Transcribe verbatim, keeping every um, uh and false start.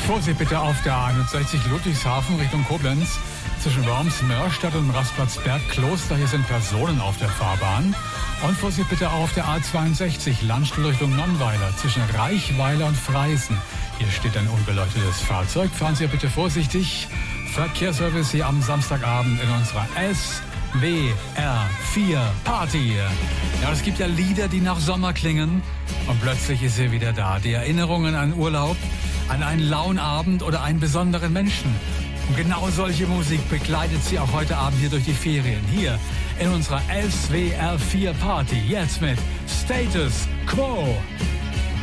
Vorsicht bitte auf der A einundsechzig Ludwigshafen Richtung Koblenz. Zwischen Worms, Mörstadt und Rastplatzberg Kloster. Hier sind Personen auf der Fahrbahn. Und Vorsicht bitte auch auf der A zweiundsechzig Landstuhl Richtung Nonnweiler. Zwischen Reichweiler und Freisen. Hier steht ein unbeleuchtetes Fahrzeug. Fahren Sie bitte vorsichtig. Verkehrsservice hier am Samstagabend in unserer S W R vier Party. Ja, es gibt ja Lieder, die nach Sommer klingen. Und plötzlich ist sie wieder da. Die Erinnerungen an Urlaub, an einen lauen Abend oder einen besonderen Menschen. Und genau solche Musik begleitet sie auch heute Abend hier durch die Ferien. Hier in unserer S W R vier Party. Jetzt mit Status Quo.